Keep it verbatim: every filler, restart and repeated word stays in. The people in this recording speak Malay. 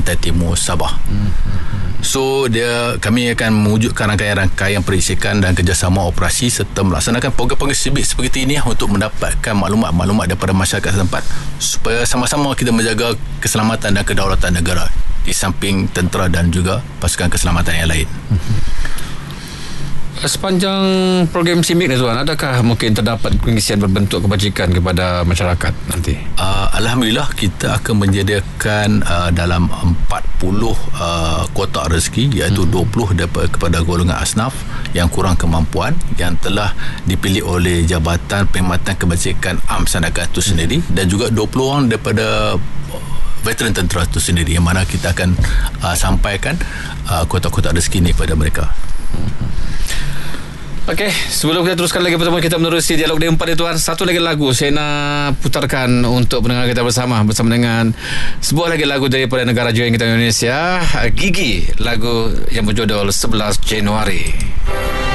pantai timur Sabah. So dia kami akan mewujudkan rangkaian-rangkaian perisikan dan kerjasama operasi serta melaksanakan program-program sibik seperti ini untuk mendapatkan maklumat-maklumat daripada masyarakat setempat supaya sama-sama kita menjaga keselamatan dan kedaulatan negara di samping tentera dan juga pasukan keselamatan yang lain. Sepanjang program sibik ni tuan, adakah mungkin terdapat pengisian berbentuk kebajikan kepada masyarakat nanti? Uh, Alhamdulillah kita akan menyediakan uh, dalam empat puluh uh, kotak rezeki, iaitu hmm. dua puluh daripada kepada golongan asnaf yang kurang kemampuan yang telah dipilih oleh Jabatan Perkhidmatan Kebajikan Amsan Negara itu sendiri, dan juga dua puluh orang daripada veteran tentera itu sendiri, yang mana kita akan uh, sampaikan uh, kotak-kotak rezeki ini kepada mereka. Hmm. Okey, sebelum kita teruskan lagi pertemuan kita menerusi dialog D empat ni tuan, satu lagi lagu saya nak putarkan untuk pendengar kita bersama bersama dengan sebuah lagi lagu daripada negara jiran kita Indonesia, Gigi, lagu yang berjudul sebelas Januari.